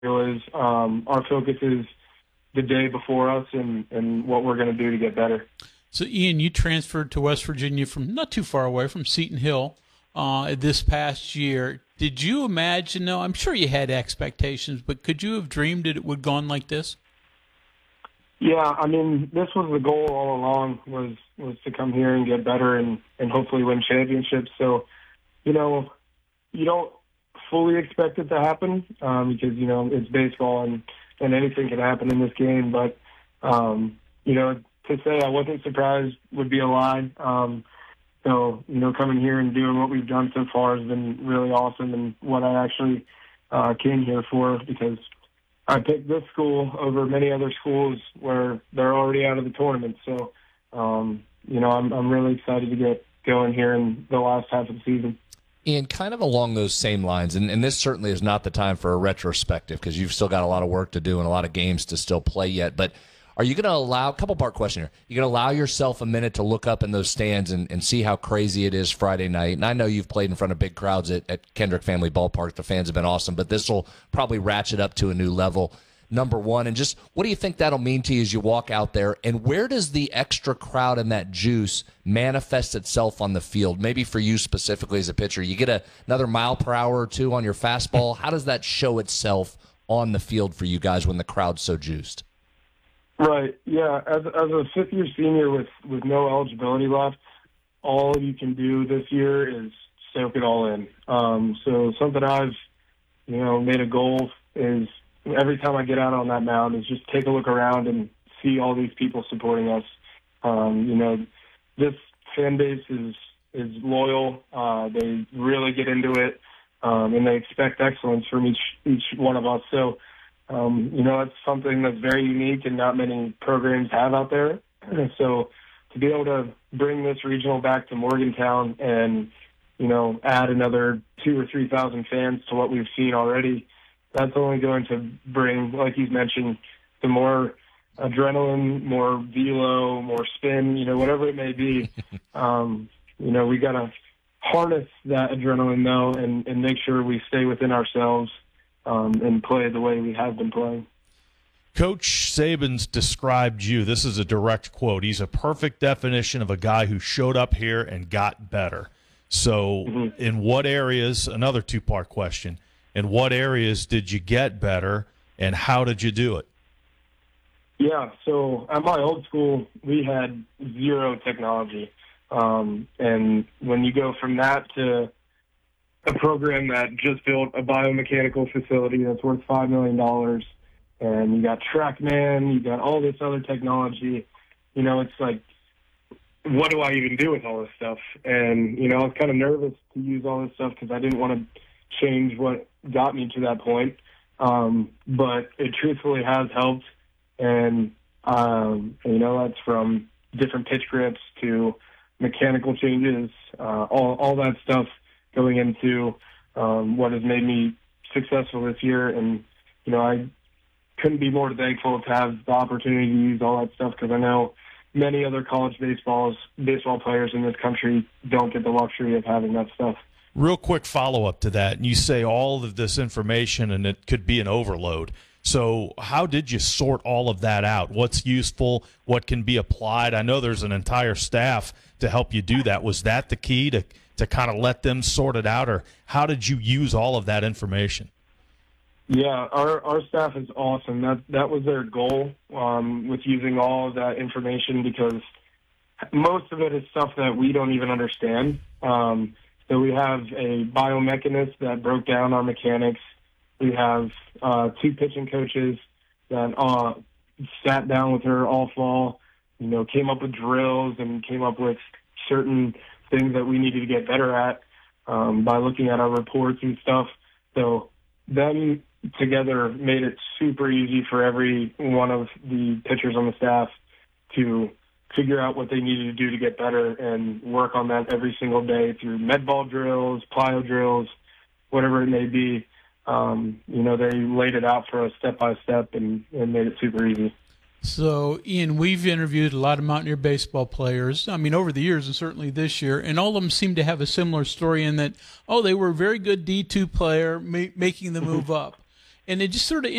is. Our focus is the day before us and what we're going to do to get better. So, Ian, you transferred to West Virginia from not too far away, from Seton Hill, this past year. Did you imagine, no, I'm sure you had expectations, but could you have dreamed that it would have gone like this? Yeah, I mean, this was the goal all along, was to come here and get better and hopefully win championships. So, you know, you don't fully expect it to happen because, you know, it's baseball and anything can happen in this game. But, you know, to say I wasn't surprised would be a lie. So, you know, coming here and doing what we've done so far has been really awesome, and what I actually came here for, because I picked this school over many other schools where they're already out of the tournament. So, you know, I'm really excited to get going here in the last half of the season. Ian, kind of along those same lines, and this certainly is not the time for a retrospective because you've still got a lot of work to do and a lot of games to still play yet, but are you going to allow, couple-part question here, you going to allow yourself a minute to look up in those stands and see how crazy it is Friday night? And I know you've played in front of big crowds at Kendrick Family Ballpark. The fans have been awesome, but this will probably ratchet up to a new level, number one. And just what do you think that'll mean to you as you walk out there? And where does the extra crowd and that juice manifest itself on the field? Maybe for you specifically as a pitcher, you get another mile per hour or two on your fastball. How does that show itself on the field for you guys when the crowd's so juiced? Right. Yeah. As a fifth-year senior with no eligibility left, all you can do this year is soak it all in. So something I've, you know, made a goal is every time I get out on that mound is just take a look around and see all these people supporting us. You know, this fan base is loyal. They really get into it, and they expect excellence from each one of us. So, you know, it's something that's very unique and not many programs have out there. So to be able to bring this regional back to Morgantown and, you know, add another 2,000 or 3,000 fans to what we've seen already, that's only going to bring, like you mentioned, the more adrenaline, more velo, more spin, you know, whatever it may be. You know, we got to harness that adrenaline, though, and make sure we stay within ourselves and play the way we have been playing. Coach Saban's described you. This is a direct quote. He's a perfect definition of a guy who showed up here and got better. So in what areas, another two-part question, in what areas did you get better and how did you do it? Yeah, so at my old school, we had zero technology. And when you go from that to a program that just built a biomechanical facility that's worth $5 million, and you got TrackMan, you got all this other technology, you know, it's like, what do I even do with all this stuff? And, you know, I was kind of nervous to use all this stuff because I didn't want to change what got me to that point. But it truthfully has helped. And, you know, that's from different pitch grips to mechanical changes, all that stuff going into what has made me successful this year. And, you know, I couldn't be more thankful to have the opportunity to use all that stuff because I know many other college baseball players in this country don't get the luxury of having that stuff. Real quick follow-up to that. You say all of this information and it could be an overload. So how did you sort all of that out? What's useful? What can be applied? I know there's an entire staff to help you do that. Was that the key to kind of let them sort it out, or how did you use all of that information? Yeah, our staff is awesome. That was their goal with using all of that information because most of it is stuff that we don't even understand. So we have a biomechanist that broke down our mechanics. We have two pitching coaches that sat down with her all fall, you know, came up with drills and came up with certain things that we needed to get better at by looking at our reports and stuff. So them together made it super easy for every one of the pitchers on the staff to figure out what they needed to do to get better and work on that every single day through med ball drills, plyo drills, whatever it may be. You know, they laid it out for us step by step and made it super easy. So, Ian, we've interviewed a lot of Mountaineer baseball players, I mean, over the years and certainly this year, and all of them seem to have a similar story in that, they were a very good D2 player making the move up. and it just sort of